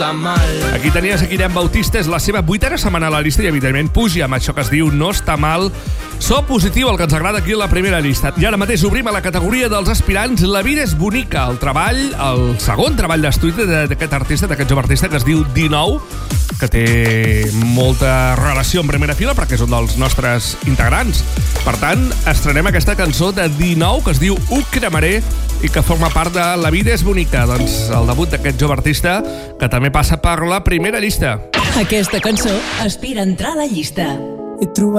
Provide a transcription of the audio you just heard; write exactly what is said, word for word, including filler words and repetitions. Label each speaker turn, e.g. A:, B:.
A: Aquí tenies a Guillem Bautista, és la seva vuitena setmana a la llista i evidentment puja amb això que es diu No està mal. So positiu, el que ens agrada aquí a la primera llista. I ara mateix obrim a la categoria dels aspirants La vida és bonica, el treball, el segon treball d'estudi d'aquest artista, d'aquest jove artista que es diu dinou, que té molta relació en primera fila perquè és un dels nostres integrants. Per tant, estrenem aquesta cançó de dinou que es diu Ho cremaré i que forma part de La vida és bonica, doncs el debut d'aquest jove artista que també passa per la primera llista.
B: Aquesta cançó aspira a entrar a la llista.
C: He trobat